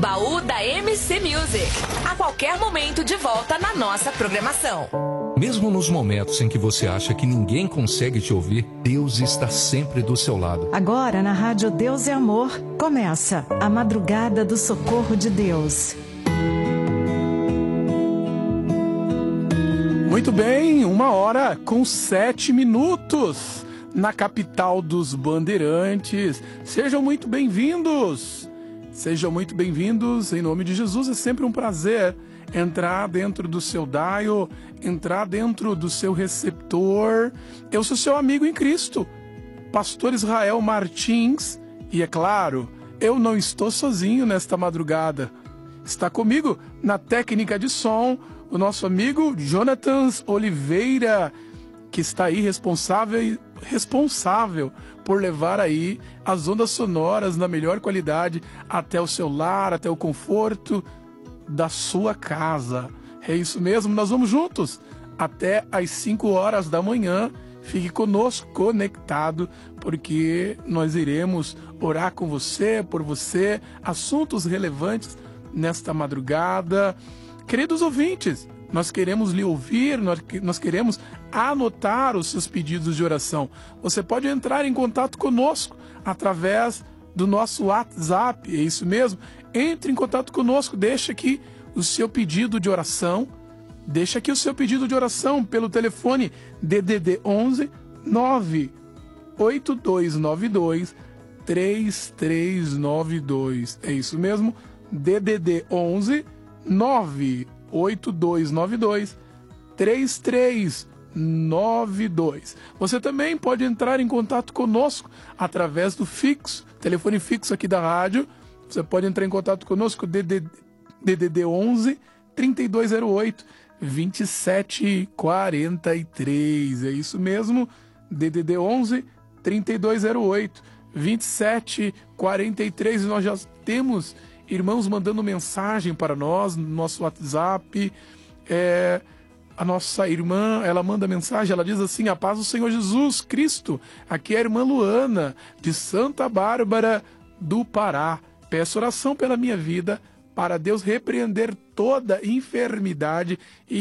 Baú da MC Music. A qualquer momento de volta na nossa programação. Mesmo nos momentos em que você acha que ninguém consegue te ouvir, Deus está sempre do seu lado. Agora na Rádio Deus é Amor, começa a Madrugada do Socorro de Deus. Muito bem, 1h07 na capital dos Bandeirantes. Sejam muito bem-vindos. Sejam muito bem-vindos em nome de Jesus. É sempre um prazer entrar dentro do seu dial, entrar dentro do seu receptor. Eu sou seu amigo em Cristo, Pastor Israel Martins. E é claro, eu não estou sozinho nesta madrugada. Está comigo na técnica de som o nosso amigo Jonathan Oliveira, que está aí responsável por levar aí as ondas sonoras na melhor qualidade até o seu lar, até o conforto da sua casa. É isso mesmo, nós vamos juntos até às 5 horas da manhã. Fique conosco, conectado, porque nós iremos orar com você, por você, assuntos relevantes nesta madrugada. Queridos ouvintes, nós queremos lhe ouvir, nós queremos anotar os seus pedidos de oração. Você pode entrar em contato conosco através do nosso WhatsApp, é isso mesmo? Entre em contato conosco, deixa aqui o seu pedido de oração. Deixa aqui o seu pedido de oração pelo telefone DDD 11 98292 3392. É isso mesmo? DDD 11 98292 3392. Você também pode entrar em contato conosco através do fixo, telefone fixo aqui da rádio. Você pode entrar em contato conosco, DDD 11 3208 2743. É isso mesmo, DDD 11 3208 2743. E nós já temos irmãos mandando mensagem para nós no nosso WhatsApp. A nossa irmã, ela manda mensagem, ela diz assim: a paz do Senhor Jesus Cristo. Aqui é a irmã Luana, de Santa Bárbara do Pará. Peço oração pela minha vida, para Deus repreender toda enfermidade e